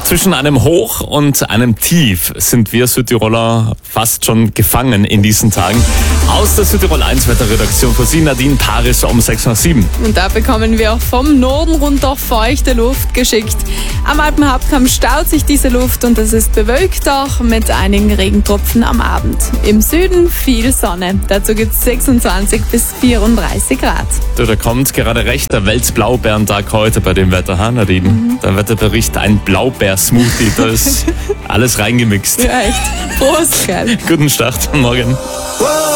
Zwischen einem Hoch und einem Tief sind wir Südtiroler fast schon gefangen in diesen Tagen. Aus der Südtirol 1 Wetterredaktion für Sie Nadine Paris um 6:07. Und da bekommen wir auch vom Norden runter feuchte Luft geschickt. Am Alpenhauptkamm staut sich diese Luft und es ist bewölkt, auch mit einigen Regentropfen am Abend. Im Süden viel Sonne. Dazu gibt es 26 bis 34 Grad. Du, da kommt gerade recht der Weltblaubeerentag heute bei dem Wetter, ha Nadine? Der Wetterbericht, ein Blaubeer-Smoothie, da ist alles reingemixt. Ja, echt. Prost, geil. Guten Start, morgen.